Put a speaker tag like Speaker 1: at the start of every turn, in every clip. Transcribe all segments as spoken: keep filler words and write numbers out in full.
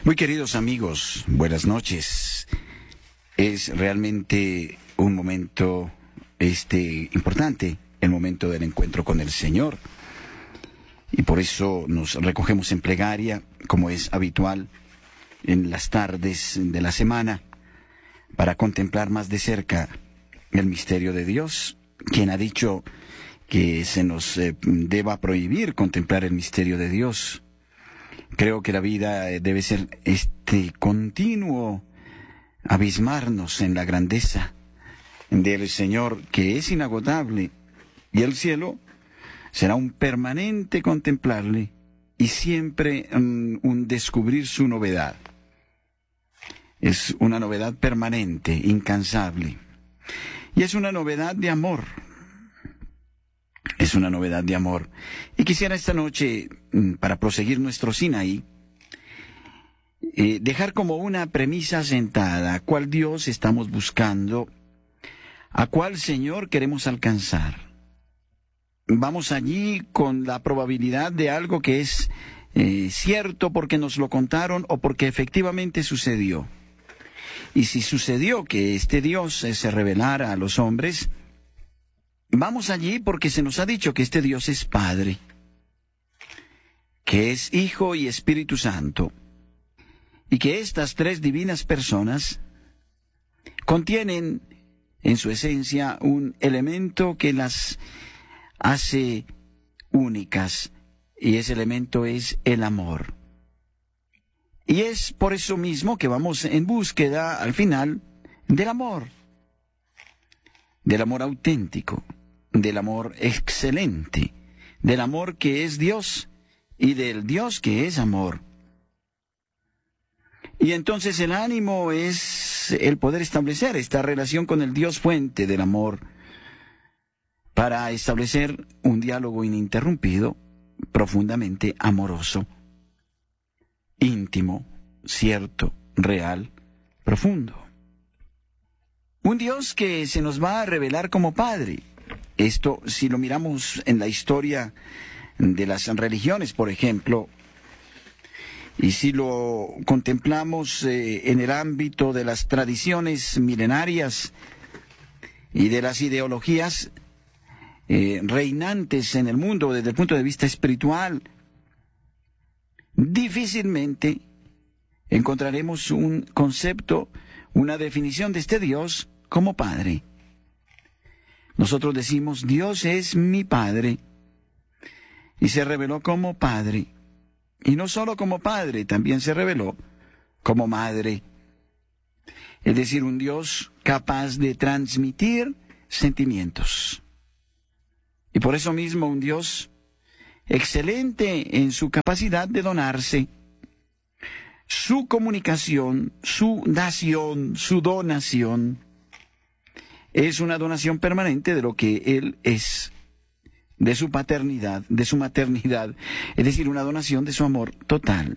Speaker 1: Muy queridos amigos, buenas noches. Es realmente un momento este importante, el momento del encuentro con el Señor. Y por eso nos recogemos en plegaria, como es habitual en las tardes de la semana, para contemplar más de cerca el misterio de Dios. Quien ha dicho que se nos eh, deba prohibir contemplar el misterio de Dios? Creo que la vida debe ser este continuo abismarnos en la grandeza del Señor, que es inagotable, y el cielo será un permanente contemplarle y siempre um, un descubrir su novedad. Es una novedad permanente, incansable, y es una novedad de amor. Es una novedad de amor. Y quisiera esta noche, para proseguir nuestro Sinaí, eh, dejar como una premisa sentada, cuál Dios estamos buscando, a cuál Señor queremos alcanzar. Vamos allí con la probabilidad de algo que es eh, cierto porque nos lo contaron o porque efectivamente sucedió. Y si sucedió que este Dios eh, se revelara a los hombres, vamos allí porque se nos ha dicho que este Dios es Padre, que es Hijo y Espíritu Santo, y que estas tres divinas personas contienen en su esencia un elemento que las hace únicas, y ese elemento es el amor. Y es por eso mismo que vamos en búsqueda, al final, del amor, del amor auténtico, del amor excelente, del amor que es Dios y del Dios que es amor. Y entonces el ánimo es el poder establecer esta relación con el Dios fuente del amor para establecer un diálogo ininterrumpido, profundamente amoroso, íntimo, cierto, real, profundo. Un Dios que se nos va a revelar como Padre. Esto, si lo miramos en la historia de las religiones, por ejemplo, y si lo contemplamos eh, en el ámbito de las tradiciones milenarias y de las ideologías eh, reinantes en el mundo desde el punto de vista espiritual, difícilmente encontraremos un concepto, una definición de este Dios como Padre. Nosotros decimos, Dios es mi Padre, y se reveló como Padre, y no solo como Padre, también se reveló como Madre, es decir, un Dios capaz de transmitir sentimientos, y por eso mismo un Dios excelente en su capacidad de donarse, su comunicación, su dación, su donación, es una donación permanente de lo que Él es, de su paternidad, de su maternidad, es decir, una donación de su amor total.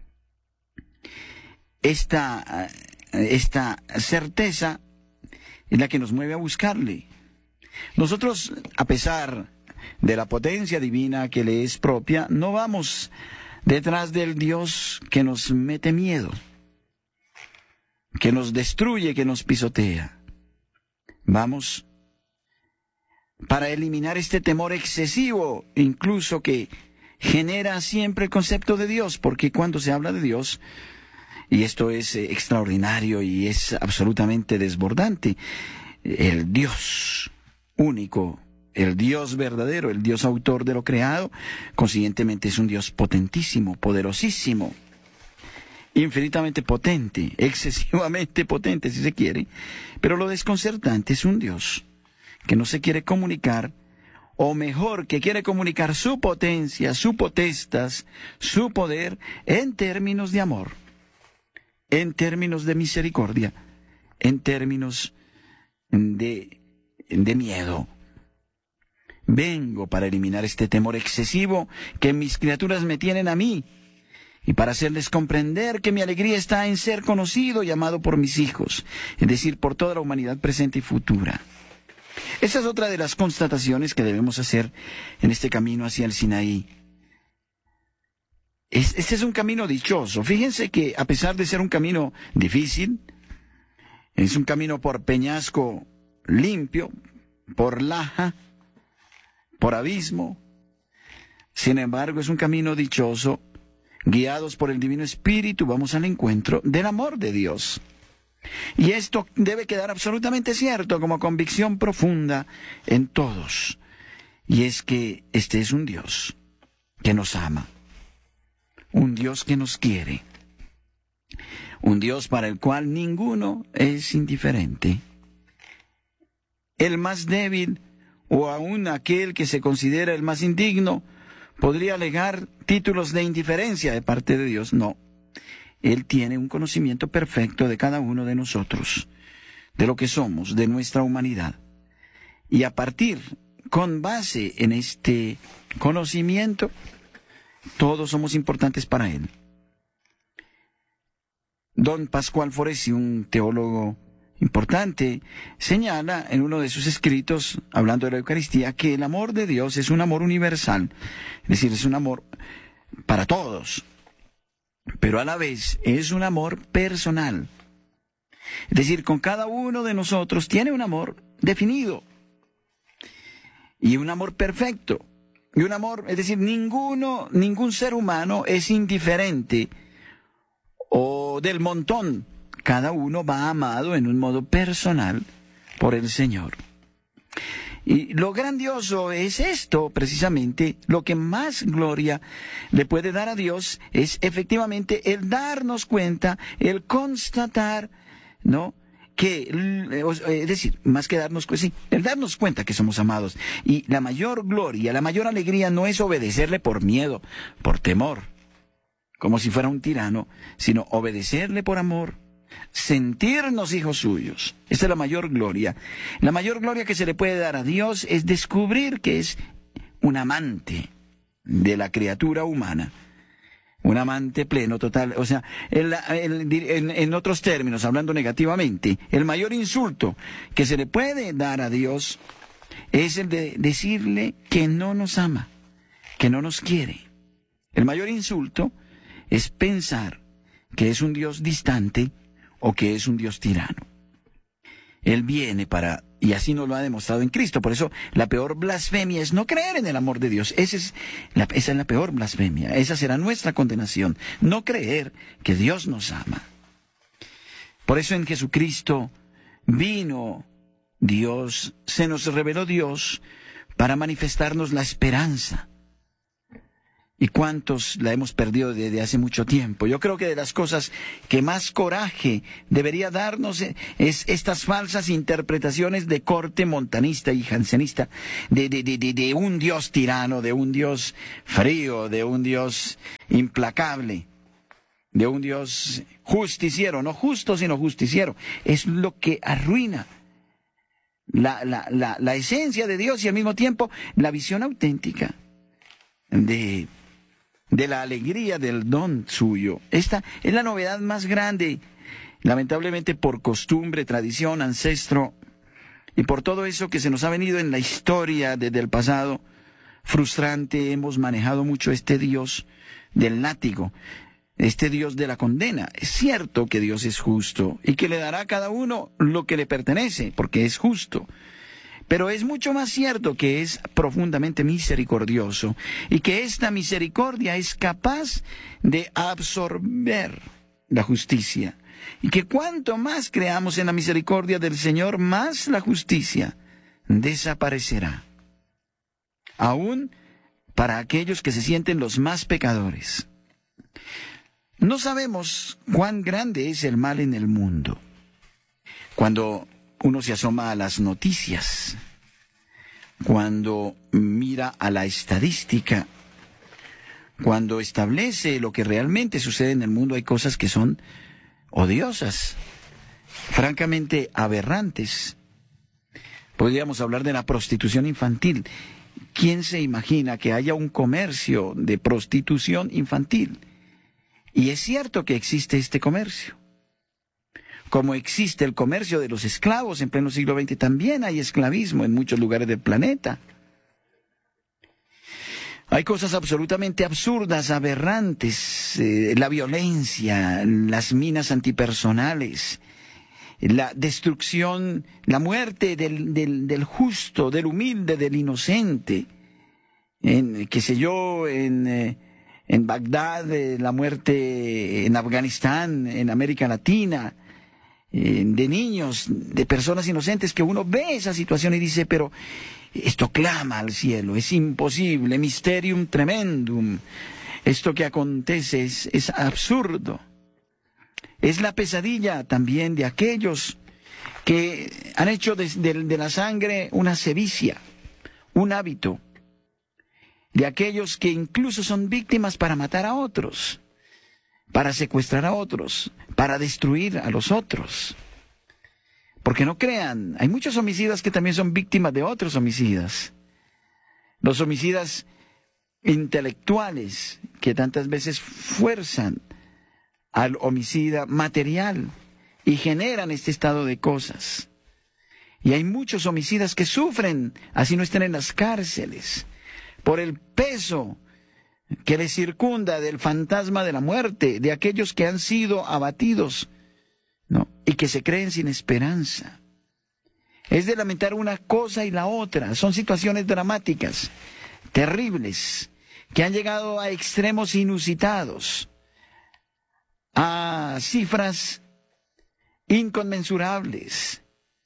Speaker 1: Esta, esta certeza es la que nos mueve a buscarle. Nosotros, a pesar de la potencia divina que le es propia, no vamos detrás del Dios que nos mete miedo, que nos destruye, que nos pisotea. Vamos para eliminar este temor excesivo, incluso que genera siempre el concepto de Dios, porque cuando se habla de Dios, y esto es eh, extraordinario y es absolutamente desbordante, el Dios único, el Dios verdadero, el Dios autor de lo creado, consiguientemente es un Dios potentísimo, poderosísimo, infinitamente potente, excesivamente potente si se quiere, pero lo desconcertante es un Dios que no se quiere comunicar, o mejor, que quiere comunicar su potencia, su potestas, su poder en términos de amor, en términos de misericordia, en términos de, de miedo. Vengo para eliminar este temor excesivo que mis criaturas me tienen a mí, y para hacerles comprender que mi alegría está en ser conocido y amado por mis hijos, es decir, por toda la humanidad presente y futura. Esa es otra de las constataciones que debemos hacer en este camino hacia el Sinaí. Es, este es un camino dichoso. Fíjense que a pesar de ser un camino difícil, es un camino por peñasco limpio, por laja, por abismo. Sin embargo, es un camino dichoso. Guiados por el Divino Espíritu, vamos al encuentro del amor de Dios. Y esto debe quedar absolutamente cierto como convicción profunda en todos. Y es que este es un Dios que nos ama. Un Dios que nos quiere. Un Dios para el cual ninguno es indiferente. El más débil, o aún aquel que se considera el más indigno, podría alegar títulos de indiferencia de parte de Dios. No. Él tiene un conocimiento perfecto de cada uno de nosotros, de lo que somos, de nuestra humanidad. Y a partir, con base en este conocimiento, todos somos importantes para Él. Don Pascual Foresi, un teólogo importante, señala en uno de sus escritos, hablando de la Eucaristía, que el amor de Dios es un amor universal, es decir, es un amor para todos, pero a la vez es un amor personal. Es decir, con cada uno de nosotros tiene un amor definido y un amor perfecto. Y un amor, es decir, ninguno, ningún ser humano es indiferente o del montón. Cada uno va amado en un modo personal por el Señor. Y lo grandioso es esto, precisamente, lo que más gloria le puede dar a Dios es efectivamente el darnos cuenta, el constatar, ¿no? Que, es decir, más que darnos cuenta, sí, el darnos cuenta que somos amados. Y la mayor gloria, la mayor alegría no es obedecerle por miedo, por temor, como si fuera un tirano, sino obedecerle por amor, sentirnos hijos suyos. Esta es la mayor gloria. La mayor gloria que se le puede dar a Dios es descubrir que es un amante de la criatura humana. Un amante pleno, total. O sea, el, el, en, en otros términos, hablando negativamente, el mayor insulto que se le puede dar a Dios es el de decirle que no nos ama, que no nos quiere. El mayor insulto es pensar que es un Dios distante o que es un Dios tirano. Él viene para, y así nos lo ha demostrado en Cristo. Por eso la peor blasfemia es no creer en el amor de Dios. Esa es la, esa es la peor blasfemia. Esa será nuestra condenación. No creer que Dios nos ama. Por eso en Jesucristo vino Dios, se nos reveló Dios para manifestarnos la esperanza. ¿Y cuántos la hemos perdido desde hace mucho tiempo? Yo creo que de las cosas que más coraje debería darnos es estas falsas interpretaciones de corte montanista y jansenista, de, de, de, de, de un Dios tirano, de un Dios frío, de un Dios implacable, de un Dios justiciero, no justo sino justiciero. Es lo que arruina la, la, la, la esencia de Dios y al mismo tiempo la visión auténtica de... de la alegría del don suyo. Esta es la novedad más grande, lamentablemente por costumbre, tradición, ancestro, y por todo eso que se nos ha venido en la historia desde el pasado frustrante, hemos manejado mucho este Dios del látigo, este Dios de la condena. Es cierto que Dios es justo y que le dará a cada uno lo que le pertenece, porque es justo. Pero es mucho más cierto que es profundamente misericordioso y que esta misericordia es capaz de absorber la justicia. Y que cuanto más creamos en la misericordia del Señor, más la justicia desaparecerá. Aún para aquellos que se sienten los más pecadores. No sabemos cuán grande es el mal en el mundo. Cuando uno se asoma a las noticias, cuando mira a la estadística, cuando establece lo que realmente sucede en el mundo, hay cosas que son odiosas, francamente aberrantes. Podríamos hablar de la prostitución infantil. ¿Quién se imagina que haya un comercio de prostitución infantil? Y es cierto que existe este comercio. Como existe el comercio de los esclavos en pleno siglo veinte, también hay esclavismo en muchos lugares del planeta. Hay cosas absolutamente absurdas, aberrantes, eh, la violencia, las minas antipersonales, la destrucción, la muerte del, del, del justo, del humilde, del inocente, en, qué sé yo, en, eh, en Bagdad, eh, la muerte en Afganistán, en América Latina, eh, de niños, de personas inocentes, que uno ve esa situación y dice, pero esto clama al cielo, es imposible, mysterium tremendum, esto que acontece es, es absurdo. Es la pesadilla también de aquellos que han hecho de, de, de la sangre una sevicia, un hábito, de aquellos que incluso son víctimas para matar a otros, para secuestrar a otros, para destruir a los otros. Porque no crean, hay muchos homicidas que también son víctimas de otros homicidas. Los homicidas intelectuales que tantas veces fuerzan al homicida material y generan este estado de cosas. Y hay muchos homicidas que sufren, así no estén en las cárceles, por el peso que les circunda del fantasma de la muerte, de aquellos que han sido abatidos, ¿no? Y que se creen sin esperanza. Es de lamentar una cosa y la otra. Son situaciones dramáticas, terribles, que han llegado a extremos inusitados, a cifras inconmensurables.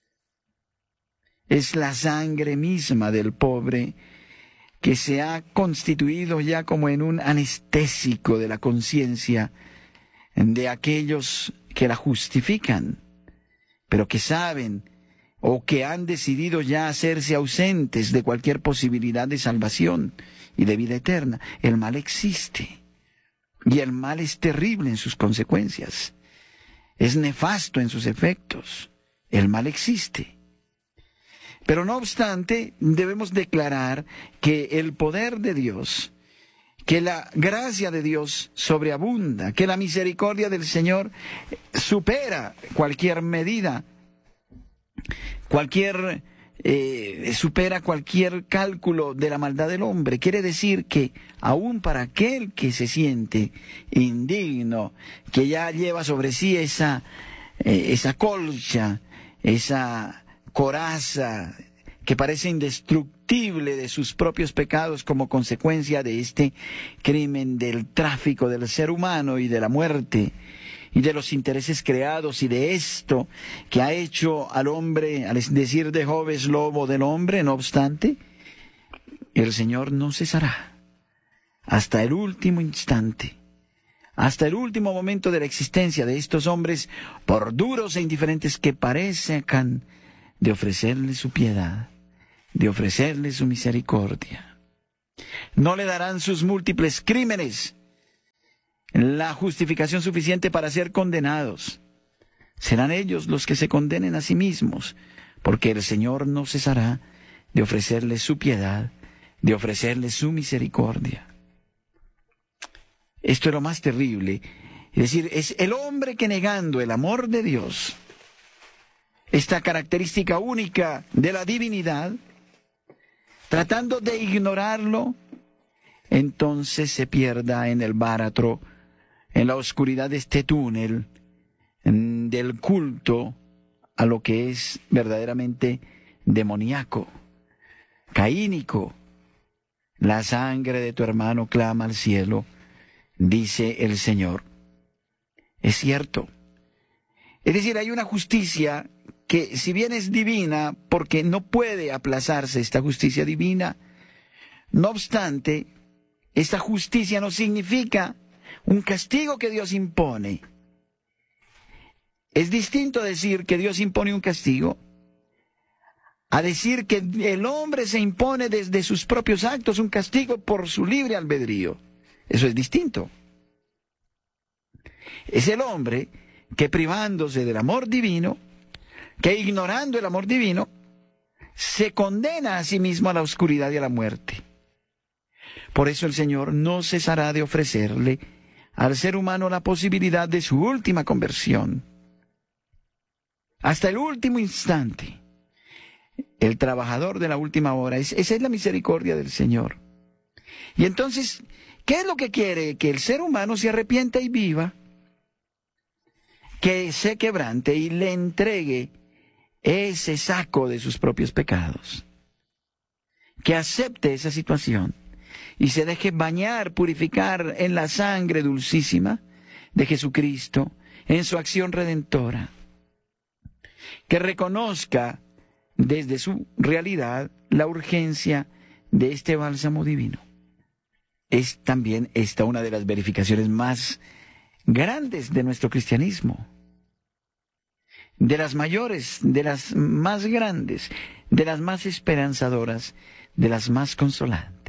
Speaker 1: Es la sangre misma del pobre que se ha constituido ya como en un anestésico de la conciencia de aquellos que la justifican, pero que saben o que han decidido ya hacerse ausentes de cualquier posibilidad de salvación y de vida eterna. El mal existe, y el mal es terrible en sus consecuencias, es nefasto en sus efectos. El mal existe. Pero no obstante, debemos declarar que el poder de Dios, que la gracia de Dios sobreabunda, que la misericordia del Señor supera cualquier medida, cualquier eh, supera cualquier cálculo de la maldad del hombre. Quiere decir que aún para aquel que se siente indigno, que ya lleva sobre sí esa, eh, esa colcha, esa coraza que parece indestructible de sus propios pecados como consecuencia de este crimen del tráfico del ser humano y de la muerte y de los intereses creados y de esto que ha hecho al hombre, al decir de Job, es lobo del hombre. No obstante, el Señor no cesará hasta el último instante, hasta el último momento de la existencia de estos hombres, por duros e indiferentes que parezcan, de ofrecerle su piedad, de ofrecerle su misericordia. No le darán sus múltiples crímenes la justificación suficiente para ser condenados. Serán ellos los que se condenen a sí mismos, porque el Señor no cesará de ofrecerle su piedad, de ofrecerle su misericordia. Esto es lo más terrible. Es decir, es el hombre que, negando el amor de Dios, esta característica única de la divinidad, tratando de ignorarlo, entonces se pierda en el báratro, en la oscuridad de este túnel, del culto a lo que es verdaderamente demoníaco, caínico. La sangre de tu hermano clama al cielo, dice el Señor. Es cierto. Es decir, hay una justicia que, si bien es divina, porque no puede aplazarse esta justicia divina, no obstante, esta justicia no significa un castigo que Dios impone. Es distinto decir que Dios impone un castigo a decir que el hombre se impone desde sus propios actos un castigo por su libre albedrío. Eso es distinto. Es el hombre que, privándose del amor divino, que ignorando el amor divino, se condena a sí mismo a la oscuridad y a la muerte. Por eso el Señor no cesará de ofrecerle al ser humano la posibilidad de su última conversión. Hasta el último instante. El trabajador de la última hora, es, esa es la misericordia del Señor. Y entonces, ¿qué es lo que quiere? Que el ser humano se arrepienta y viva, que se quebrante y le entregue ese saco de sus propios pecados, que acepte esa situación y se deje bañar, purificar en la sangre dulcísima de Jesucristo, en su acción redentora, que reconozca desde su realidad la urgencia de este bálsamo divino. Es también esta una de las verificaciones más grandes de nuestro cristianismo, de las mayores, de las más grandes, de las más esperanzadoras, de las más consolantes.